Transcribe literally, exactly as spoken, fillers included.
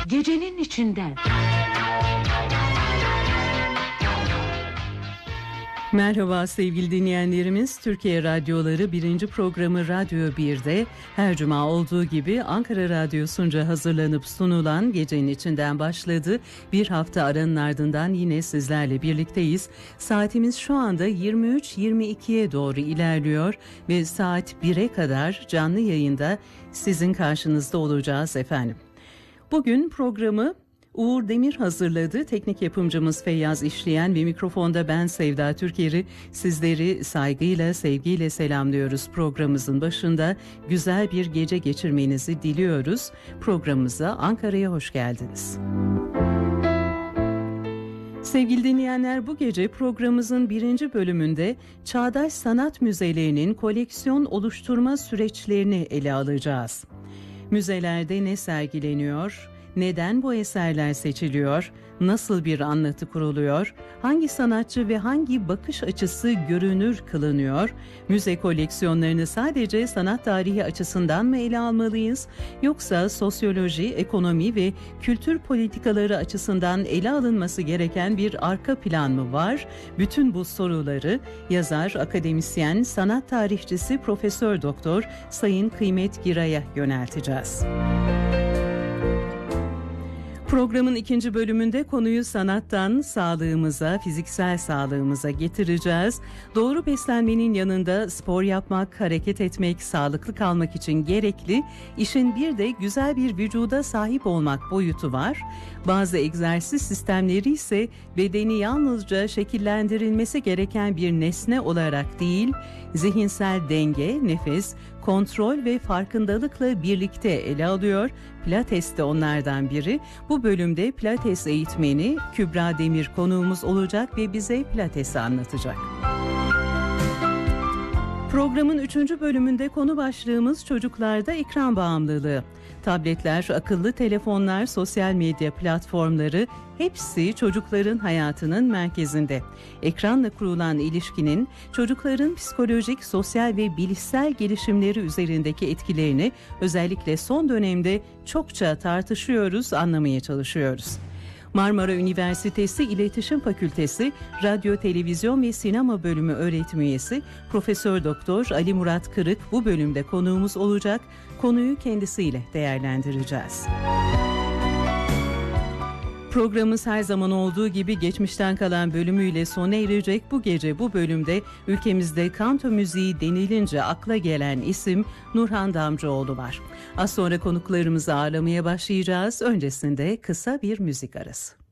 Gecenin içinden. Merhaba sevgili dinleyenlerimiz, Türkiye Radyoları birinci programı Radyo bir'de her cuma olduğu gibi Ankara Radyosu'nca hazırlanıp sunulan Gecenin İçinden başladı. Bir hafta aranın ardından yine sizlerle birlikteyiz. Saatimiz şu anda yirmi üç yirmi ikiye doğru ilerliyor ve saat bir'e kadar canlı yayında sizin karşınızda olacağız efendim. Bugün programı Uğur Demir hazırladı. Teknik yapımcımız Feyyaz İşleyen ve mikrofonda ben Sevda Türker'i sizleri saygıyla, sevgiyle selamlıyoruz. Programımızın başında güzel bir gece geçirmenizi diliyoruz. Programımıza, Ankara'ya hoş geldiniz. Sevgili dinleyenler, bu gece programımızın birinci bölümünde çağdaş sanat müzelerinin koleksiyon oluşturma süreçlerini ele alacağız. Müzelerde ne sergileniyor? Neden bu eserler seçiliyor? Nasıl bir anlatı kuruluyor? Hangi sanatçı ve hangi bakış açısı görünür kılınıyor? Müze koleksiyonlarını sadece sanat tarihi açısından mı ele almalıyız? Yoksa sosyoloji, ekonomi ve kültür politikaları açısından ele alınması gereken bir arka plan mı var? Bütün bu soruları yazar, akademisyen, sanat tarihçisi Profesör Doktor Sayın Kıymet Giray'a yönelteceğiz. Programın ikinci bölümünde konuyu sanattan sağlığımıza, fiziksel sağlığımıza getireceğiz. Doğru beslenmenin yanında spor yapmak, hareket etmek, sağlıklı kalmak için gerekli. İşin bir de güzel bir vücuda sahip olmak boyutu var. Bazı egzersiz sistemleri ise bedeni yalnızca şekillendirilmesi gereken bir nesne olarak değil, zihinsel denge, nefes, kontrol ve farkındalıkla birlikte ele alıyor. Pilates de onlardan biri. Bu bölümde Pilates eğitmeni Kübra Demir konuğumuz olacak ve bize Pilates'i anlatacak. Programın üçüncü bölümünde konu başlığımız çocuklarda ekran bağımlılığı. Tabletler, akıllı telefonlar, sosyal medya platformları hepsi çocukların hayatının merkezinde. Ekranla kurulan ilişkinin çocukların psikolojik, sosyal ve bilişsel gelişimleri üzerindeki etkilerini özellikle son dönemde çokça tartışıyoruz, anlamaya çalışıyoruz. Marmara Üniversitesi İletişim Fakültesi Radyo, Televizyon ve Sinema Bölümü öğretim üyesi Profesör Doktor Ali Murat Kırık bu bölümde konuğumuz olacak. Konuyu kendisiyle değerlendireceğiz. Programımız her zaman olduğu gibi geçmişten kalan bölümüyle sona erecek. Bu gece bu bölümde ülkemizde kanto müziği denilince akla gelen isim Nurhan Damcıoğlu var. Az sonra konuklarımızı ağırlamaya başlayacağız. Öncesinde kısa bir müzik arası.